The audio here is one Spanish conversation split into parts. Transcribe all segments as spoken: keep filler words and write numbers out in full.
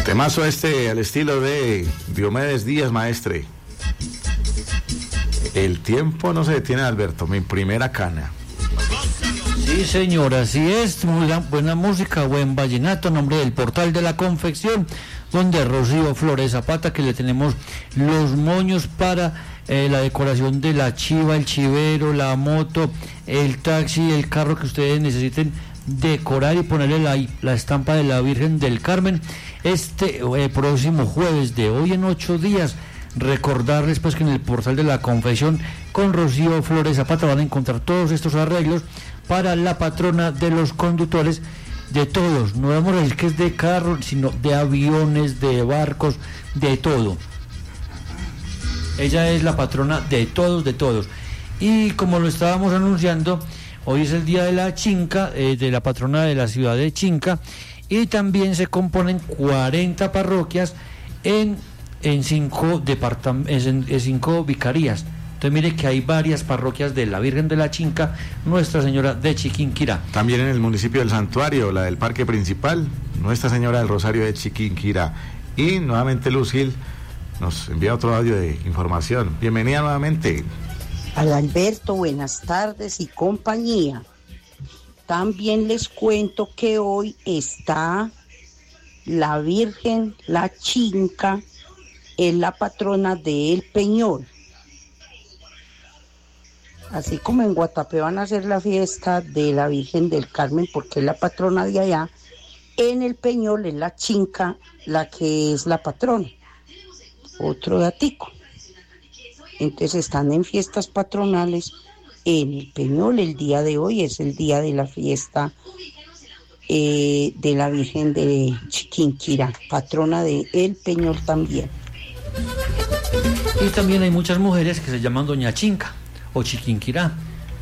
Temazo este al estilo de Diomedes Díaz, maestre. El tiempo no se detiene, Alberto, mi primera cana. Sí, señor, así es, muy buena música, buen vallenato, a nombre del Portal de la Confección, donde Rocío Flores Zapata, que le tenemos los moños para eh, la decoración de la chiva, el chivero, la moto, el taxi, el carro que ustedes necesiten decorar y ponerle la, la estampa de la Virgen del Carmen este eh, próximo jueves, de hoy en ocho días. Recordarles pues que en el Portal de la Confección con Rocío Flores Zapata van a encontrar todos estos arreglos para la patrona de los conductores, de todos, no vamos a decir que es de carros, sino de aviones, de barcos, de todo. Ella es la patrona de todos, de todos. Y como lo estábamos anunciando, hoy es el día de la Chinca, eh, de la patrona de la ciudad de Chinca, y también se componen cuarenta parroquias en, en, cinco, departam- en, en cinco vicarías. Entonces mire que hay varias parroquias de la Virgen de la Chinca, Nuestra Señora de Chiquinquirá. También en el municipio del Santuario, la del Parque Principal, Nuestra Señora del Rosario de Chiquinquirá. Y nuevamente Luz Gil nos envía otro audio de información. Bienvenida nuevamente. Al Alberto, buenas tardes y compañía. También les cuento que hoy está la Virgen, la Chinca, es la patrona de El Peñol. Así como en Guatapé van a hacer la fiesta de la Virgen del Carmen, porque es la patrona de allá, en El Peñol es la Chinca la que es la patrona. Otro datico. Entonces están en fiestas patronales en El Peñol. El día de hoy es el día de la fiesta eh, de la Virgen de Chiquinquirá, patrona de El Peñol también. Y también hay muchas mujeres que se llaman Doña Chinca o Chiquinquirá.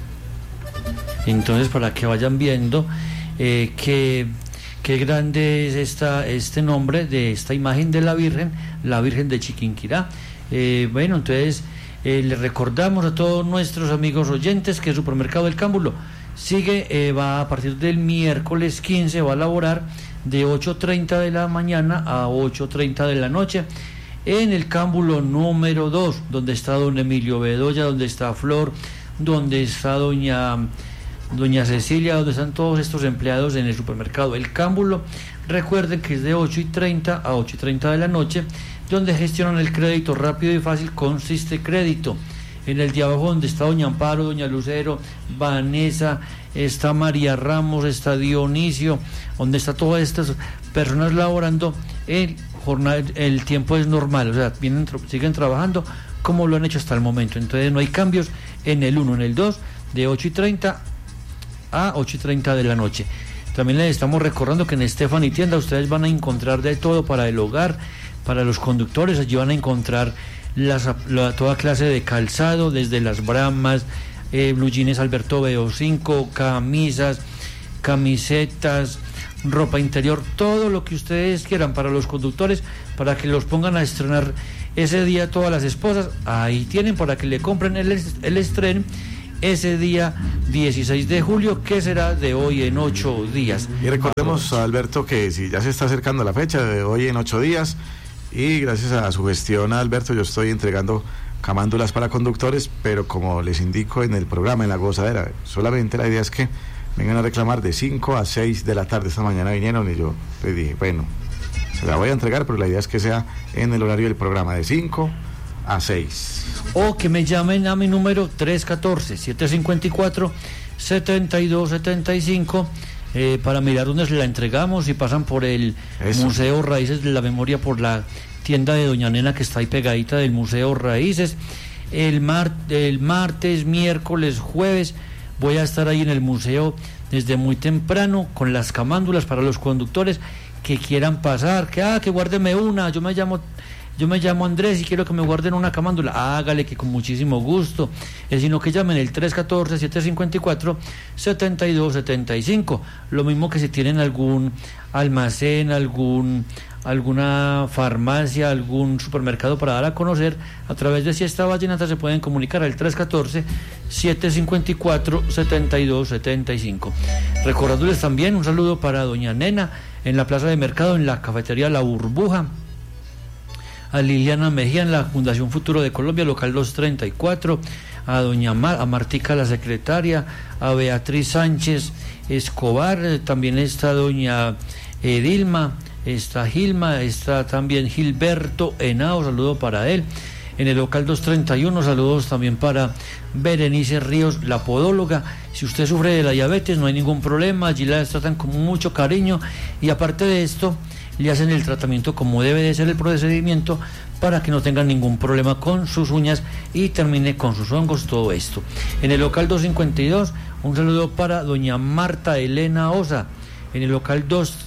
Entonces, para que vayan viendo eh, que qué grande es esta, este nombre de esta imagen de la Virgen, la Virgen de Chiquinquirá. Eh, bueno, entonces eh, le recordamos a todos nuestros amigos oyentes que el Supermercado del Cámbulo sigue, eh, va a partir del miércoles quince, va a laborar de ocho treinta de la mañana a ocho treinta de la noche en el Cámbulo número dos, donde está don Emilio Bedoya, donde está Flor, donde está doña doña Cecilia, donde están todos estos empleados en el supermercado El Cámbulo. Recuerden que es de ocho y treinta a ocho y treinta de la noche, donde gestionan el crédito rápido y fácil con Siste Crédito. En el de abajo, donde está doña Amparo, doña Lucero, Vanessa, está María Ramos, está Dionisio, donde está todas estas personas laborando, el jornada, el tiempo es normal, o sea, vienen, siguen trabajando como lo han hecho hasta el momento. Entonces no hay cambios en el uno, en el dos, de ocho y treinta a ocho y treinta de la noche. También les estamos recordando que en Stephanie Tienda ustedes van a encontrar de todo para el hogar, para los conductores. Allí van a encontrar las, la, toda clase de calzado, desde las Brahmas, eh, blue jeans Alberto Veo cinco, camisas, camisetas, ropa interior, todo lo que ustedes quieran para los conductores, para que los pongan a estrenar ese día todas las esposas. Ahí tienen para que le compren el, el estreno ese día dieciséis de julio, que será de hoy en ocho días. Y recordemos, Alberto, que si ya se está acercando la fecha de hoy en ocho días, y gracias a su gestión, Alberto, yo estoy entregando camándulas para conductores, pero como les indico en el programa, en La Gozadera, solamente la idea es que vengan a reclamar de cinco a seis de la tarde. Esta mañana vinieron y yo les dije, bueno, se la voy a entregar, pero la idea es que sea en el horario del programa, de cinco a seis. O que me llamen a mi número tres uno cuatro, siete cinco cuatro, siete dos siete cinco eh, para mirar dónde se la entregamos. Si pasan por el Eso. Museo Raíces de la Memoria, por la tienda de Doña Nena que está ahí pegadita del Museo Raíces, el, mar, el martes, miércoles, jueves voy a estar ahí en el museo desde muy temprano con las camándulas para los conductores que quieran pasar, que ah, que guárdeme una, yo me llamo yo me llamo Andrés y quiero que me guarden una camándula, hágale, que con muchísimo gusto, es sino que llamen el tres uno cuatro, siete cinco cuatro, siete dos siete cinco, lo mismo que si tienen algún almacén, algún alguna farmacia, algún supermercado para dar a conocer, a través de Fiesta Vallenata se pueden comunicar al tres uno cuatro, siete cinco cuatro, siete dos siete cinco. Recordándoles también un saludo para doña Nena en la Plaza de Mercado, en la cafetería La Burbuja, a Liliana Mejía en la Fundación Futuro de Colombia, local doscientos treinta y cuatro, a doña Mar, a Martica la secretaria, a Beatriz Sánchez Escobar, eh, también está doña Edilma, está Gilma, está también Gilberto Henao, saludo para él. En el local doscientos treinta y uno, saludos también para Berenice Ríos, la podóloga. Si usted sufre de la diabetes, no hay ningún problema, allí la tratan con mucho cariño, y aparte de esto, le hacen el tratamiento como debe de ser el procedimiento, para que no tengan ningún problema con sus uñas y termine con sus hongos, todo esto. En el local doscientos cincuenta y dos, un saludo para doña Marta Elena Osa. En el local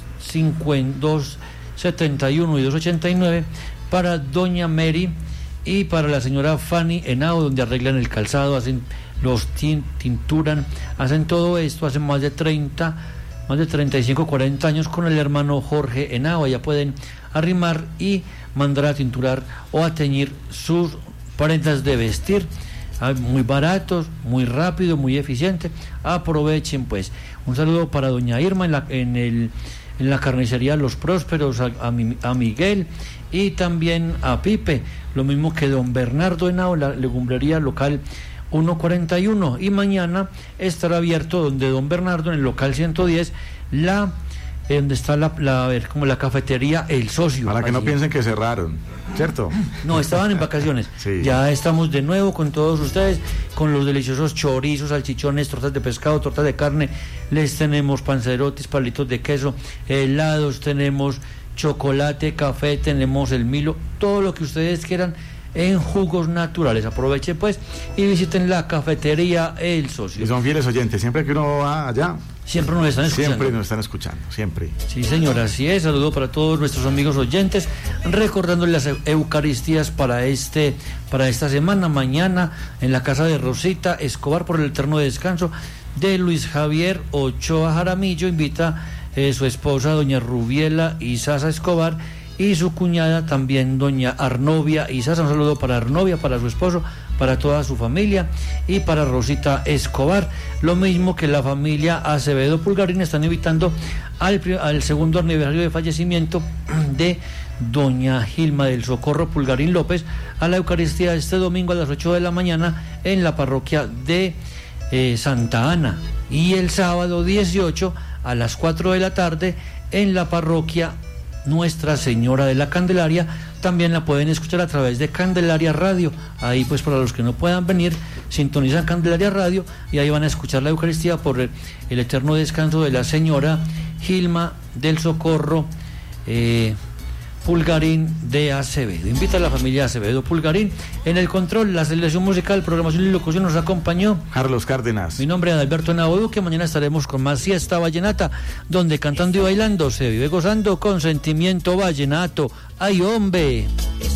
doscientos setenta y uno y doscientos ochenta y nueve, para doña Mary y para la señora Fanny Henao, donde arreglan el calzado, hacen los tin, tinturan, hacen todo esto, hacen más de treinta, más de treinta y cinco, cuarenta años con el hermano Jorge Henao. Ya pueden arrimar y mandar a tinturar o a teñir sus prendas de vestir, muy baratos, muy rápido, muy eficiente. Aprovechen pues. Un saludo para doña Irma en la, en el, en la carnicería Los Prósperos, a, a, a Miguel y también a Pipe, lo mismo que don Bernardo Henao, la legumbrería local ciento cuarenta y uno, y mañana estará abierto donde don Bernardo, en el local ciento diez, la eh, donde está la, la a ver, como la cafetería El Socio. Para que allí no piensen que cerraron, ¿cierto? No, estaban en vacaciones. Sí. Ya estamos de nuevo con todos ustedes, con los deliciosos chorizos, salchichones, tortas de pescado, tortas de carne. Les tenemos panzerotis, palitos de queso, helados, tenemos chocolate, café, tenemos el Milo, todo lo que ustedes quieran en jugos naturales. Aprovechen pues y visiten la cafetería El Socio. Y son fieles oyentes, siempre que uno va allá, siempre nos están escuchando. Siempre nos están escuchando, siempre. Sí, señora, así es. Saludo para todos nuestros amigos oyentes, recordándoles las Eucaristías para este, para esta semana. Mañana en la casa de Rosita Escobar, por el eterno descanso de Luis Javier Ochoa Jaramillo, invita eh, su esposa doña Rubiela Isaza Escobar y su cuñada también doña Arnovia Isaza. Un saludo para Arnovia, para su esposo, para toda su familia y para Rosita Escobar. Lo mismo que la familia Acevedo Pulgarín, están invitando al, al segundo aniversario de fallecimiento de doña Gilma del Socorro Pulgarín López a la Eucaristía este domingo a las ocho de la mañana en la parroquia de eh, Santa Ana, y el sábado dieciocho a las cuatro de la tarde en la parroquia Nuestra Señora de la Candelaria. También la pueden escuchar a través de Candelaria Radio. Ahí pues para los que no puedan venir, sintonizan Candelaria Radio y ahí van a escuchar la Eucaristía por el, el eterno descanso de la señora Gilma del Socorro eh, Pulgarín de Acevedo. Invita a la familia Acevedo Pulgarín. En el control, la selección musical, programación y locución nos acompañó Carlos Cárdenas. Mi nombre es Alberto Henao Duque. Mañana estaremos con más Fiesta Vallenata, donde cantando y bailando se vive gozando con sentimiento vallenato. ¡Ay, hombre!